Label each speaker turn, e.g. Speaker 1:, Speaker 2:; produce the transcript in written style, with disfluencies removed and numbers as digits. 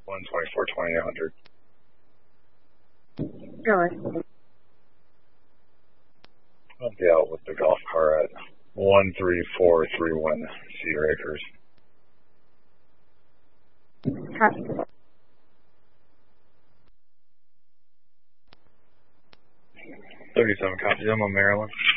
Speaker 1: 124, 2800.
Speaker 2: Really?
Speaker 1: I'll be out with the golf car at 13431 Cedar Acres.
Speaker 2: Okay.
Speaker 1: 37 copies. I'm on Maryland.